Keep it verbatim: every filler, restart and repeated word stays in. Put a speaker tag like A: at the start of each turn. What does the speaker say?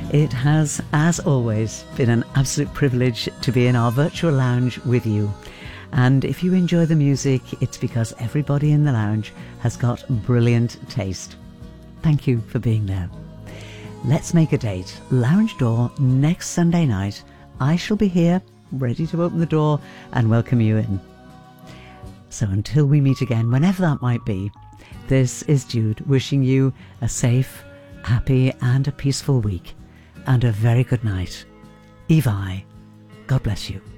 A: It has, as always, been an absolute privilege to be in our virtual lounge with you. And if you enjoy the music, it's because everybody in the lounge has got brilliant taste. Thank you for being there. Let's make a date. Lounge door next Sunday night. I shall be here, ready to open the door and welcome you in. So until we meet again, whenever that might be, this is Jude wishing you a safe, happy and a peaceful week and a very good night. Evi, God bless you.